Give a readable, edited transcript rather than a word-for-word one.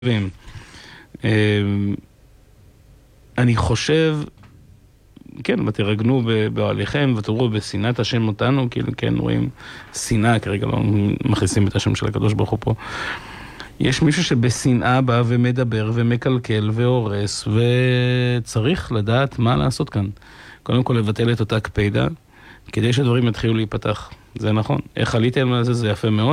אני חושב, כן, ותרגנו בעליכם ותראו בשנאת השם אותנו, כאילו, כן, רואים שנאה, כרגע לא מכניסים את השם של הקדוש ברוך הוא פה. יש מישהו שבשנאה בא ומדבר ומקלקל והורס, וצריך לדעת מה לעשות כאן. קודם כל לבטל את אותה קפידה, כדי שהדברים יתחילו להיפתח. זה נכון. איך עליתם על זה? זה יפה מאוד.